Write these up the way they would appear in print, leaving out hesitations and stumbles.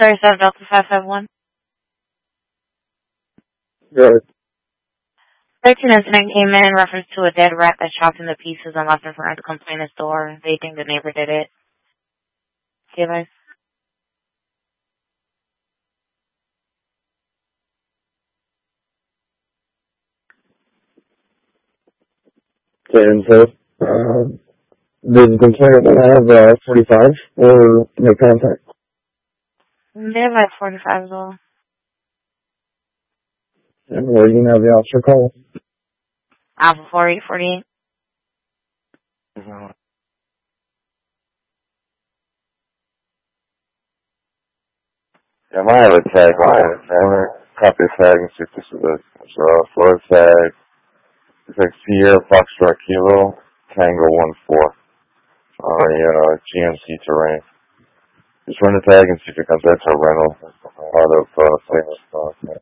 37 Delta 551. Good. 13 incident came in reference to a dead rat that chopped into pieces and left in front of the complainant's door. They think the neighbor did it. Okay, guys. Okay, and so, did the complainant have 45 or no contact? They have like 45 though. And where you can have the officer call? Alpha 4848. Yeah, I might have a tag on it. I'm going to copy the tag and see if this is a Florida tag. It's like Sierra Foxtrot Kilo, Tango 1-4 on a GMC terrain. Just run the tag and see if it comes back to a rental out of Plymouth.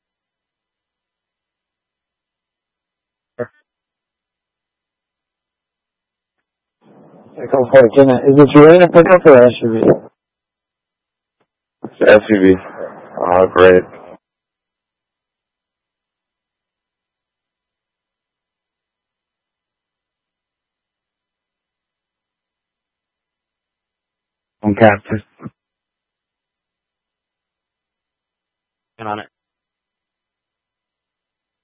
Is it terrain or pickup or SUV? It's SUV. Oh, great. On capture. On it.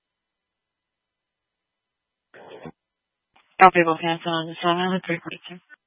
Don't people cancel on the 7 342.